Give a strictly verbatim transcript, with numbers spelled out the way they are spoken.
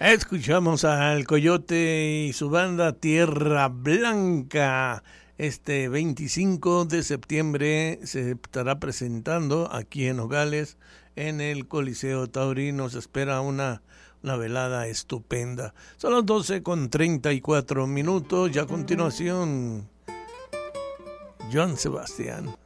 Escuchamos al Coyote y su banda Tierra Blanca. Este veinticinco de septiembre se estará presentando aquí en Nogales, en el Coliseo Taurino. Se espera una, una velada estupenda. Son las doce con treinta y cuatro minutos. Y a continuación, Joan Sebastián.